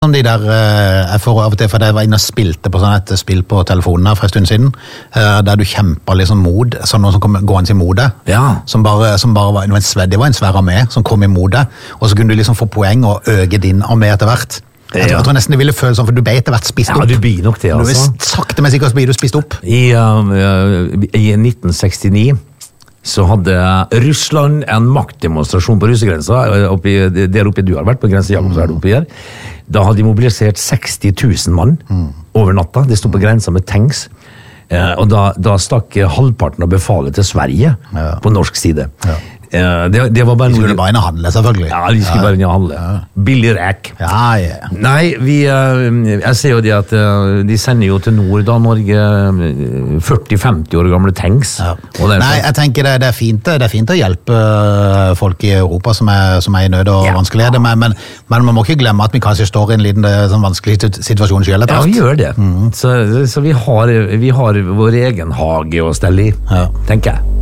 Som de der, jeg får av og til, for jeg var inne og spilte på sånn et spill på telefonen her for en stund siden, der du kjempet liksom mod, sånn noen som kom gående imot deg, som bare var, det var en svær armé som kom imot deg, og så kunne du liksom få poeng og øke din armé etter hvert. Jeg tror nesten det ville føle sånn, for du ble etter hvert spist opp. Ja, du blir nok det, altså. Du sakte, men sikkert blir du spist opp. I 1969 så hadde Russland en maktdemonstrasjon på russegrensa, der oppe du har vært, på grensen Jakobsverd oppe her. Da hadde de mobilisert 60 000 mann over natta. Det stod på grensa med tanks. Og da stakk halvparten av befalet til Sverige på norsk side. Det var bare de skulle bare inn og handle, selvfølgelig. Ja, de skulle bare inn og handle. Billig ræk. Nei, jeg ser jo det at de sender jo til nord da, Norge 40-50 år gamle tanks. Nei, jeg tenker det er fint å hjelpe folk i Europa som er i nød og vanskeligheter, men man må ikke glemme at vi kanskje står i en liten sånn vanskelig situasjon selv etter hvert. Ja, vi gjør det. Så vi har vår egen hage å stelle i, tenker jeg.